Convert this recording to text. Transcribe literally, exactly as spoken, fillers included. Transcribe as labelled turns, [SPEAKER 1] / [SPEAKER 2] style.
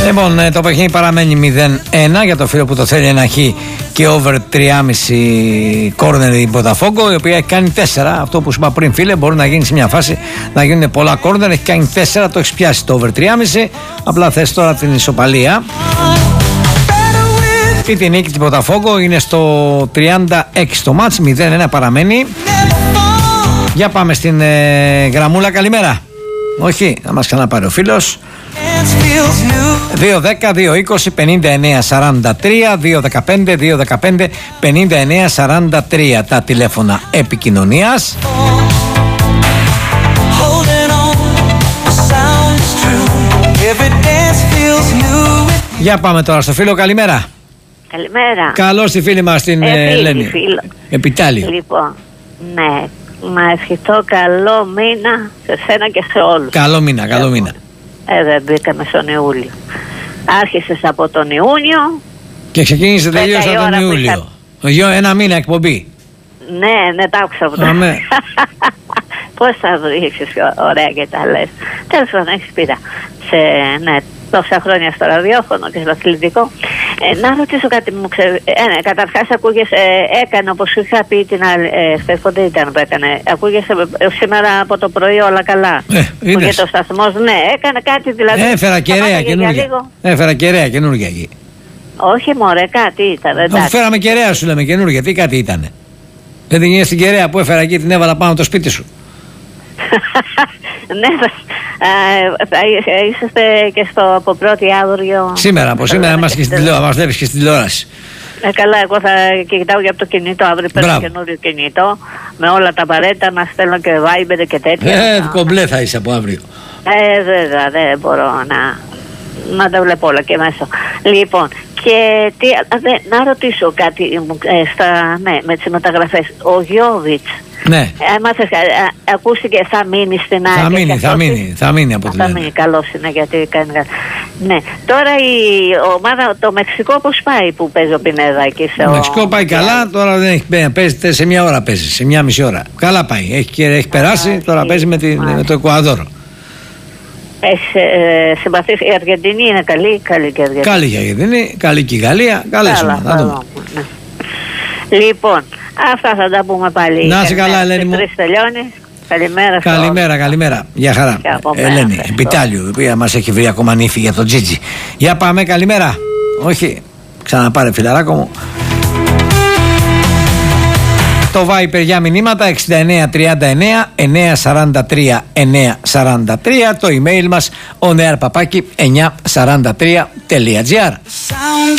[SPEAKER 1] Λοιπόν, το παιχνίδι παραμένει μηδέν ένα για το φίλο που το θέλει ένα χ και over τρία κόμμα πέντε κόρνερ η Botafogo, η οποία έχει κάνει τέσσερα. Αυτό που σου είπα πριν, φίλε, μπορεί να γίνει σε μια φάση να γίνουν πολλά κόρνερ. Έχει κάνει τέσσερα, το έχει πιάσει το over τρία κόμμα πέντε. Απλά θες τώρα την ισοπαλία. Και την νίκη της Botafogo είναι στο τριάντα έξι το μάτς, μηδέν ένα παραμένει. Για πάμε στην ε, γραμμούλα, καλημέρα. Όχι, να μας ξαναπάρει ο φίλος. δύο δέκα δύο είκοσι πενήντα εννέα σαράντα τρία, δύο δεκαπέντε δύο δεκαπέντε πενήντα εννέα σαράντα τρία τα τηλέφωνα επικοινωνίας. Για πάμε τώρα στο φίλο, καλημέρα.
[SPEAKER 2] Καλημέρα.
[SPEAKER 1] Καλώς τη φίλη μας την ε, Ελένη. Επιτάλιο.
[SPEAKER 2] Λοιπόν, ναι, να ευχηθώ καλό μήνα σε σένα και σε όλους.
[SPEAKER 1] Καλό μήνα, καλό
[SPEAKER 2] ε,
[SPEAKER 1] μήνα.
[SPEAKER 2] Ε, δεν μπήκαμε στον Ιούλιο. Άρχισες από τον Ιούνιο.
[SPEAKER 1] Και ξεκίνησε τελείως από τον Ιούλιο. Είχα... Ένα μήνα εκπομπή.
[SPEAKER 2] Ναι, ναι, τα άκουσα από το. Πώς θα βρίσκεις ωραία και τα λες. Τέλος πάντων, έχεις πείρα. Σε, ναι, τόσα χρόνια στο ραδιόφωνο και στο αθλητικό. Ε, να ρωτήσω κάτι μου ξέρει. Ε, ναι, καταρχάς ακούγεσαι, ε, έκανε όπως σου είχα πει την άλλη, ε, χθες πότε ήταν που έκανε. Ακούγεσαι ε, σήμερα από το πρωί όλα καλά.
[SPEAKER 1] Ε,
[SPEAKER 2] και το σταθμός, ναι, έκανε κάτι δηλαδή.
[SPEAKER 1] Έφερα κεραία καινούργια. Έφερα κεραία καινούργια εκεί.
[SPEAKER 2] Όχι μωρέ, κάτι ήταν.
[SPEAKER 1] Αφού φέραμε κεραία σου λέμε καινούργια, τι κάτι ήτανε. Δεν την είδες την κεραία που έφερα εκεί, την έβαλα πάνω το σπίτι σου.
[SPEAKER 2] Ναι, θα είσαστε και στο από πρώτη αύριο.
[SPEAKER 1] Σήμερα, από σήμερα μας βλέπεις και στην τηλεόραση.
[SPEAKER 2] Ε, καλά, εγώ θα κοιτάω για το κινητό. Αύριο παίρνω καινούριο κινητό με όλα τα απαραίτητα, να στέλνω και Viber και τέτοια.
[SPEAKER 1] Ε, κομπλέ θα είσαι από αύριο.
[SPEAKER 2] Ε, βέβαια, δεν μπορώ να, να τα βλέπω όλα και μέσα. Λοιπόν, και τι, δε, να ρωτήσω κάτι ε, στα, ναι, με τις μεταγραφές. Ο Γιώβιτς.
[SPEAKER 1] Ναι.
[SPEAKER 2] Έμαθες, α, ακούστηκε θα μείνει στην ΑΕΚ.
[SPEAKER 1] Θα μείνει, θα μείνει, θα μείνει από
[SPEAKER 2] την Θα μείνει, καλώς είναι γιατί κάνει κάτι. Ναι, τώρα η ομάδα, το Μεξικό πώς πάει που παίζει ο Πινέδα εκεί σε
[SPEAKER 1] Το Μεξικό πάει καλά, τώρα δεν έχει παίζει, σε μια ώρα παίζει, σε μια μισή ώρα. Καλά πάει, έχει, έχει περάσει, α, τώρα παίζει με, την, με το Εκουαδόρο.
[SPEAKER 2] Έχει ε, συμπαθείς, η Αργεντινή είναι καλή, καλή και η Αργεντινή.
[SPEAKER 1] Καλή και η Αργεντινή, καλή και η Γαλλία, καλές ομάδες.
[SPEAKER 2] Ναι. Λοιπόν, αυτά θα τα πούμε πάλι.
[SPEAKER 1] Να είσαι καλά, Ελένη μου.
[SPEAKER 2] Καλημέρα.
[SPEAKER 1] Καλημέρα, καλημέρα. Γεια χαρά. Ελένη, Επιτάλιου, η οποία μας έχει βρει ακόμα νύφη για τον Τζίτζι. Για πάμε, καλημέρα. Όχι, ξαναπάρε φιλαράκο μου. Το Viper για μηνύματα εξήντα εννέα τριάντα εννέα εννιακόσια σαράντα τρία εννιακόσια σαράντα τρία. Το email μας oneair παπάκι εννιακόσια σαράντα τρία τελεία τζι άρ.